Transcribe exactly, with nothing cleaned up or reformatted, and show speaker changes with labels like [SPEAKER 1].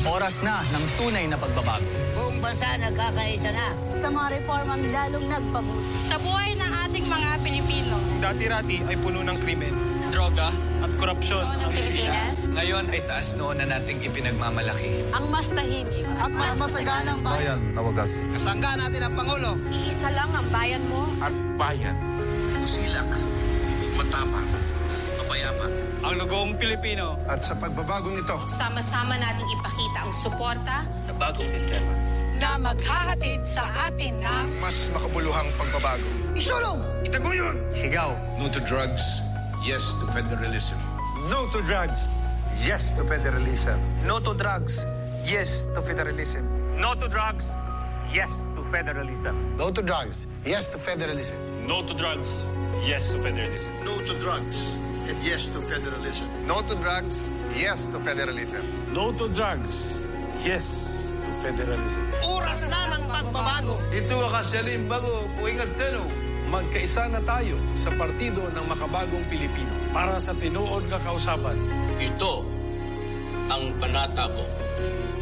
[SPEAKER 1] Oras na ng tunay na pagbabago.
[SPEAKER 2] Buong bansa nagkakaisa na.
[SPEAKER 3] Sa mga reformang lalong nagpabuti.
[SPEAKER 4] Sa buhay ng ating mga Pilipino.
[SPEAKER 5] Dati-rati ay puno ng krimen,
[SPEAKER 1] Droga
[SPEAKER 5] at korupsyon.
[SPEAKER 4] Ng Pilipinas.
[SPEAKER 6] Ngayon ay taas noon na nating ipinagmamalaki.
[SPEAKER 4] Ang mas tahimik.
[SPEAKER 3] At mas masaganang bayan.
[SPEAKER 7] Bayan na wagas.
[SPEAKER 2] Kasangga natin ang Pangulo.
[SPEAKER 4] Iisa lang ang bayan mo.
[SPEAKER 7] At bayan.
[SPEAKER 6] Usilak, matapang, mapayapa.
[SPEAKER 5] Ang lugong Pilipino.
[SPEAKER 7] At sa pagbabagong ito,
[SPEAKER 4] Sama-sama nating ipakita ang suporta
[SPEAKER 6] Sa bagong sistema.
[SPEAKER 3] Na maghahatid sa atin ng
[SPEAKER 7] mas makabuluhang pagbabago.
[SPEAKER 3] isulong.
[SPEAKER 7] Itaguyod!
[SPEAKER 5] Sigaw.
[SPEAKER 8] No to drugs, yes to federalism.
[SPEAKER 7] No to drugs. Yes to federalism.
[SPEAKER 5] No to drugs. Yes to federalism. No to drugs. Yes to federalism.
[SPEAKER 7] No to drugs. Yes to federalism.
[SPEAKER 5] No to drugs. Yes to federalism.
[SPEAKER 8] No to drugs, and yes to federalism.
[SPEAKER 7] No to drugs. Yes to federalism.
[SPEAKER 5] No to drugs. Yes to federalism.
[SPEAKER 2] Oras na ng pagbabago.
[SPEAKER 9] Ito akasalim bago puingat teno.
[SPEAKER 10] Magkaisa na tayo sa partido ng makabagong Pilipino para sa tinuod nga kausaban.
[SPEAKER 8] Ito ang panata ko.